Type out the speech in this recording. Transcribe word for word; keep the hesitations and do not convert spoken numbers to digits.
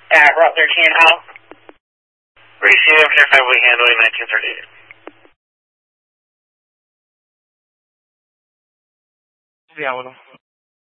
At Route thirteen, how? Receive after five way handling nineteen thirty-eight. Diavolo.